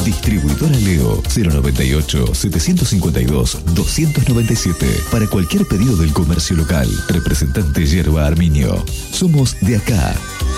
Distribuidora Leo 098-752-297. Para cualquier pedido del comercio local. Representante Yerba Arminio. Somos de acá.